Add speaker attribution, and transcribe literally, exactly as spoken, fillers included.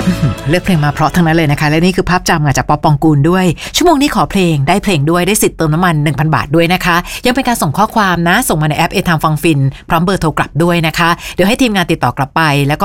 Speaker 1: เลือกเพลงมาเพราะทั้งนั้นเลยนะคะและนี่คือภาพจำจากป๊อปปองกูลด้วยชั่วโมงนี้ขอเพลงได้เพลงด้วยได้สิทธิ์เติมน้ำมัน หนึ่งพัน บาทด้วยนะคะยังเป็นการส่งข้อความนะส่งมาในแอป เอ ไทม์ ฟังฟินพร้อมเบอร์โทรกลับด้วยนะคะเดี๋ยวให้ทีมงานติดต่อกลับไปแล้วก็